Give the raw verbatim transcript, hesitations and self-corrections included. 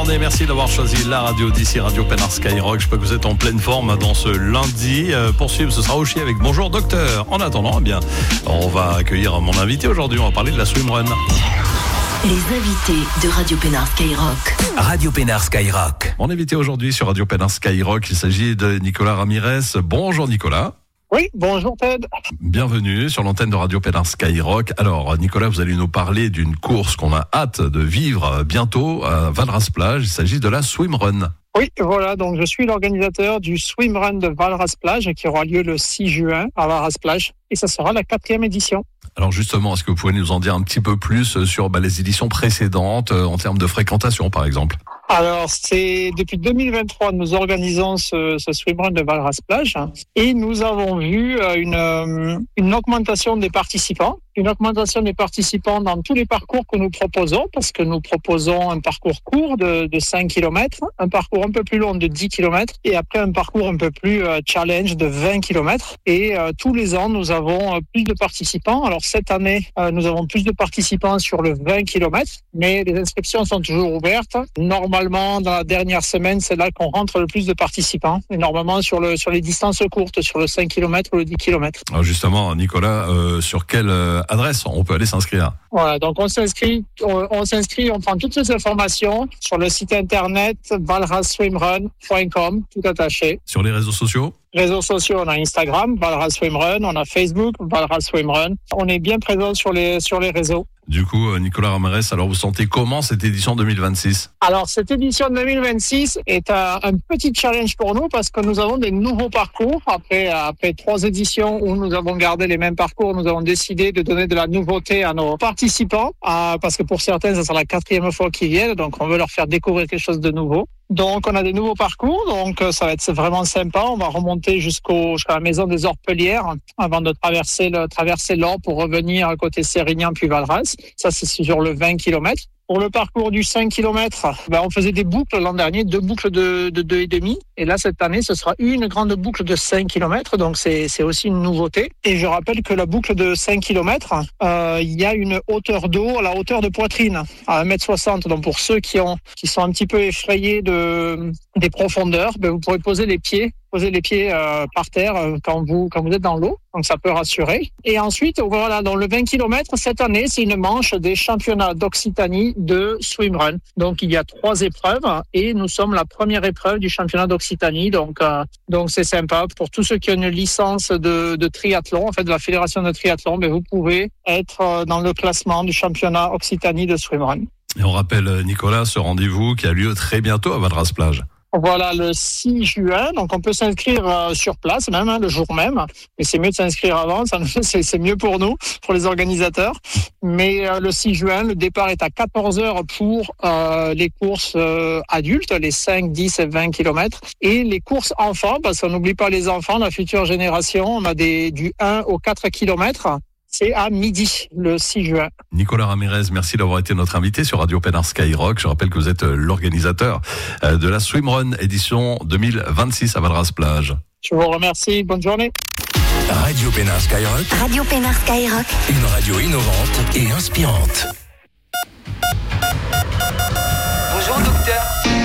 Merci d'avoir choisi la radio d'ici, Radio Pénard Skyrock. Je sais que vous êtes en pleine forme dans ce lundi. Euh, pour suivre, ce sera Oshi avec Bonjour Docteur. En attendant, eh bien, on va accueillir mon invité aujourd'hui. On va parler de la swimrun. Les invités de Radio Pénard Skyrock. Radio Pénard Skyrock. Mon invité aujourd'hui sur Radio Pénard Skyrock, il s'agit de Nicolas Ramirez. Bonjour Nicolas. Oui, bonjour Ted. Bienvenue sur l'antenne de Radio Pénard Skyrock. Alors Nicolas, vous allez nous parler d'une course qu'on a hâte de vivre bientôt à Valras-Plage. Il s'agit de la swimrun. Oui, voilà, donc je suis l'organisateur du swimrun de Valras-Plage qui aura lieu le six juin à Valras-Plage et ça sera la quatrième édition. Alors justement, est-ce que vous pouvez nous en dire un petit peu plus sur bah, les éditions précédentes en termes de fréquentation par exemple ? Alors, c'est depuis deux mille vingt-trois, nous organisons ce, ce swimrun de Valras-Plage et nous avons vu une, une augmentation des participants. Une augmentation des participants dans tous les parcours que nous proposons, parce que nous proposons un parcours court de, de cinq kilomètres, un parcours un peu plus long de dix kilomètres et après un parcours un peu plus euh, challenge de vingt kilomètres. Et euh, tous les ans, nous avons euh, plus de participants. Alors cette année, euh, nous avons plus de participants sur le vingt kilomètres, mais les inscriptions sont toujours ouvertes. Normalement, dans la dernière semaine, c'est là qu'on rentre le plus de participants. Et normalement, sur, le, sur les distances courtes, sur le cinq kilomètres ou le dix kilomètres. Alors justement, Nicolas, euh, sur quelle euh, adresse on peut aller s'inscrire? Voilà, donc on s'inscrit, on, on s'inscrit, on prend toutes ces informations sur le site internet valrasswimrun point com, tout attaché. Sur les réseaux sociaux? Réseaux sociaux, on a Instagram, Valras Swimrun, on a Facebook, Valras Swimrun. On est bien présent sur les, sur les réseaux. Du coup, Nicolas Ramirez, alors vous sentez comment cette édition deux mille vingt-six? Alors, cette édition deux mille vingt-six est un, un petit challenge pour nous parce que nous avons des nouveaux parcours. Après, après trois éditions où nous avons gardé les mêmes parcours, nous avons décidé de donner de la nouveauté à nos participants euh, parce que pour certains, ça sera la quatrième fois qu'ils viennent. Donc, on veut leur faire découvrir quelque chose de nouveau. Donc, on a des nouveaux parcours, donc ça va être vraiment sympa. On va remonter jusqu'au, jusqu'à la maison des Orpelières avant de traverser le, traverser l'Or pour revenir à côté Sérignan puis Valras. Ça, c'est sur le vingt kilomètres. Pour le parcours du cinq kilomètres, ben, on faisait des boucles l'an dernier, deux boucles de, de deux virgule cinq. Et là, cette année, ce sera une grande boucle de cinq kilomètres. Donc, c'est, c'est aussi une nouveauté. Et je rappelle que la boucle de cinq kilomètres, euh, il y a une hauteur d'eau à la hauteur de poitrine, à un mètre soixante. Donc, pour ceux qui ont, qui sont un petit peu effrayés de, des profondeurs, ben, vous pourrez poser les pieds poser les pieds euh, par terre euh, quand vous quand vous êtes dans l'eau, donc ça peut rassurer. Et ensuite, voilà, dans le vingt kilomètres, cette année, c'est une manche des championnats d'Occitanie de swimrun. Donc il y a trois épreuves et nous sommes la première épreuve du championnat d'Occitanie. Donc euh, donc c'est sympa pour tous ceux qui ont une licence de, de triathlon, en fait de la fédération de triathlon, mais vous pouvez être dans le classement du championnat Occitanie de swimrun. Et on rappelle, Nicolas, ce rendez-vous qui a lieu très bientôt à Valras-Plage. Voilà, le six juin, donc on peut s'inscrire euh, sur place même, hein, le jour même, mais c'est mieux de s'inscrire avant, ça, c'est, c'est mieux pour nous, pour les organisateurs. Mais euh, le six juin, le départ est à quatorze heures pour euh, les courses euh, adultes, les cinq, dix et vingt kilomètres, et les courses enfants, parce qu'on n'oublie pas les enfants, la future génération, on a des du un au quatre kilomètres. C'est à midi, le six juin. Nicolas Ramirez, merci d'avoir été notre invité sur Radio Pénard Skyrock. Je rappelle que vous êtes l'organisateur de la swimrun édition deux mille vingt-six à Valras-Plage. Je vous remercie. Bonne journée. Radio Pénard Skyrock. Radio Pénard Skyrock. Une radio innovante et inspirante. Bonjour docteur.